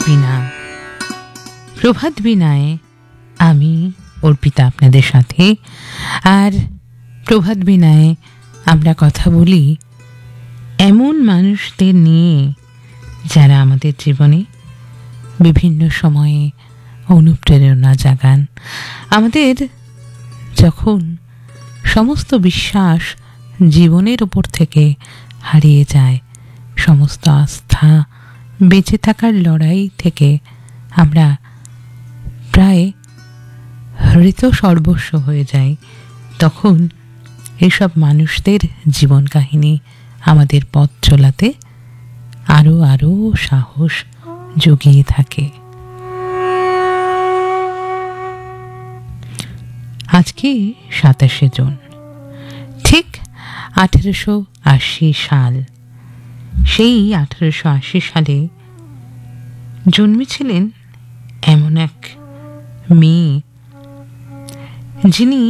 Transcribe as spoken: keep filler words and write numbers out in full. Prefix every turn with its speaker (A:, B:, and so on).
A: বীণা। প্রভাত বীণায় আমি অর্পিতা আপনাদের সাথে। আর প্রভাত বীণায় আমরা কথা বলি এমন মানুষদের নিয়ে যারা আমাদের জীবনে বিভিন্ন সময়ে অনুপ্রেরণা জাগান। আমাদের যখন সমস্ত বিশ্বাস জীবনের উপর থেকে হারিয়ে যায়, সমস্ত আস্থা বেঁচে থাকার লড়াই থেকে আমরা প্রায় হৃত সর্বস্ব হয়ে যাই, তখন এইসব মানুষদের জীবন কাহিনী আমাদের পথ চলাতে আরও আরও সাহস জুগিয়ে থাকে। আজকে সাতাশে জুন, ঠিক আঠেরোশো আশি সাল। সেই আঠেরোশো আশি সালে জন্মেছিলেন এমন এক মেয়ে যিনি